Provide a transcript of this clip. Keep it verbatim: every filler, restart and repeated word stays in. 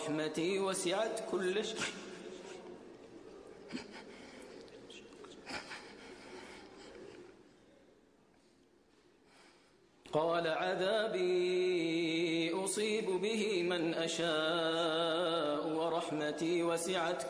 ورحمتي وسعت كل شيء. قال عذابي أصيب به من أشاء ورحمتي وسعت